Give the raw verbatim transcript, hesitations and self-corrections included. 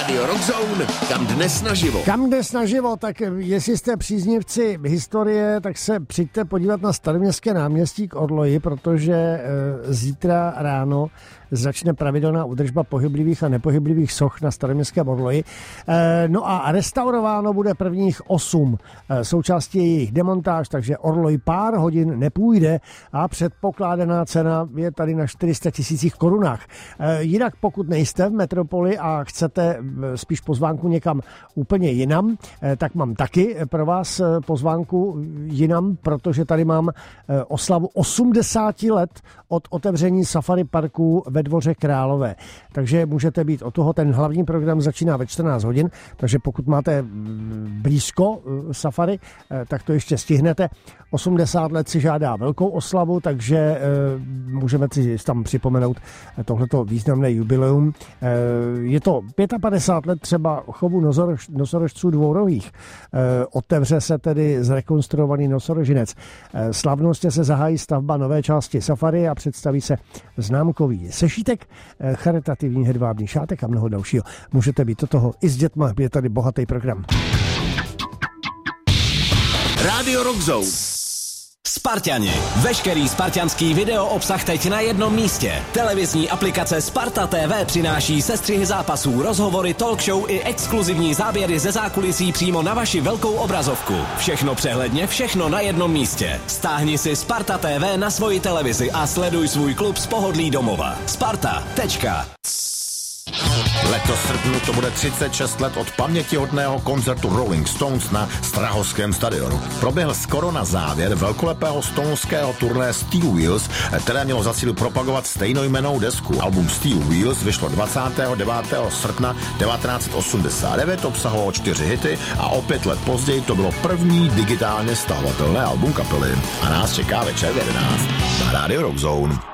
Radio Rockzone, kam dnes naživo. Kam dnes naživo, tak jestli jste příznivci historie, tak se přijďte podívat na Staroměstské náměstí k Orloji, protože e, zítra ráno začne pravidelná údržba pohyblivých a nepohyblivých soch na Staroměstském Orloji. E, no a restaurováno bude prvních osm. E, součástí je jejich demontáž, takže Orloj pár hodin nepůjde a předpokládaná cena je tady na čtyři sta tisících korunách. E, jinak pokud nejste v metropoli a chcete spíš pozvánku někam úplně jinam, e, tak mám taky pro vás pozvánku jinam, protože tady mám e, oslavu osmdesáti let od otevření safari parku ve Dvoře Králové. Takže můžete být od toho, ten hlavní program začíná ve čtrnáct hodin, takže pokud máte blízko safari, tak to ještě stihnete. osmdesát let si žádá velkou oslavu, takže můžeme si tam připomenout tohleto významné jubileum. Je to padesát pět let třeba chovu nosorož, nosorožců dvourohých. Otevře se tedy zrekonstruovaný nosorožinec. Slavnostně se zahájí stavba nové části safari a představí se známkový sešítek, charitativní hedvábný šátek a mnoho dalšího. Můžete být do toho i s dětma, je tady bohatý program. Radio Rockzone. Sparťani. Veškerý spartianský video obsah teď na jednom místě. Televizní aplikace Sparta T V přináší sestřihy zápasů, rozhovory, talk show i exkluzivní záběry ze zákulisí přímo na vaši velkou obrazovku. Všechno přehledně, všechno na jednom místě. Stáhni si Sparta T V na svoji televizi a sleduj svůj klub z pohodlí domova. Sparta. Tečka. Letos v srpnu to bude třicet šest let od pamětihodného koncertu Rolling Stones na Strahovském stadionu. Proběhl skoro na závěr velkolepého stoneského turné Steel Wheels, které mělo za cíl propagovat stejnojmennou desku. Album Steel Wheels vyšlo dvacátého devátého srpna devatenáct set osmdesát devět, obsahovalo čtyři hity a o pět let později to bylo první digitálně stahovatelné album kapely. A nás čeká večer v jedenáct na Radio Rockzone.